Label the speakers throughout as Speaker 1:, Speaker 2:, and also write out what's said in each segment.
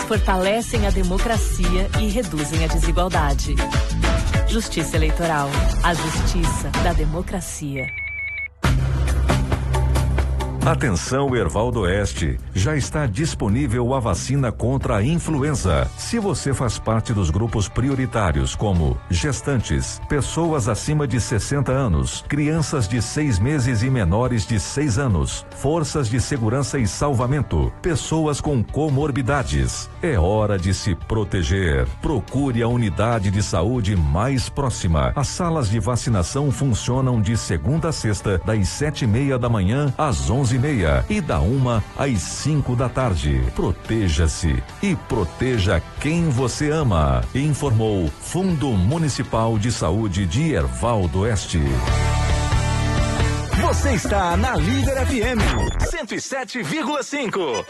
Speaker 1: fortalecem a democracia e reduzem a desigualdade. Justiça Eleitoral, a justiça da democracia.
Speaker 2: Atenção, Herval do Oeste, já está disponível a vacina contra a influenza. Se você faz parte dos grupos prioritários, como gestantes, pessoas acima de 60 anos, crianças de 6 meses e menores de 6 anos, forças de segurança e salvamento, pessoas com comorbidades, é hora de se proteger. Procure a unidade de saúde mais próxima. As salas de vacinação funcionam de segunda a sexta, das 7:30 da manhã às 11:30 e da 1 às 5 da tarde. Proteja-se e proteja quem você ama. Informou Fundo Municipal de Saúde de Herval do Oeste.
Speaker 3: Você está na Líder FM 107,5.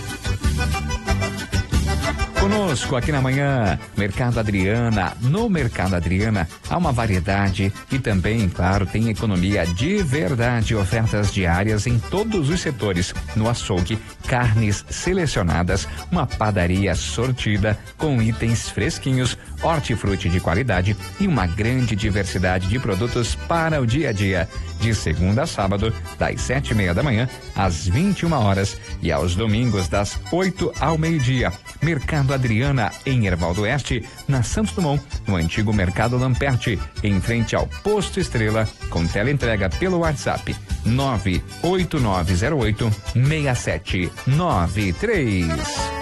Speaker 4: Conosco aqui na manhã, Mercado Adriana. No Mercado Adriana há uma variedade e também, claro, tem economia de verdade, ofertas diárias em todos os setores. No açougue, carnes selecionadas, uma padaria sortida com itens fresquinhos, hortifruti de qualidade e uma grande diversidade de produtos para o dia a dia. De segunda a sábado, das 7:30 da manhã às 21 horas e aos domingos das 8 ao meio-dia. Mercado Adriana, em Herval do Oeste, na Santos Dumont, no antigo Mercado Lamperti, em frente ao Posto Estrela, com teleentrega pelo WhatsApp 98908-6793.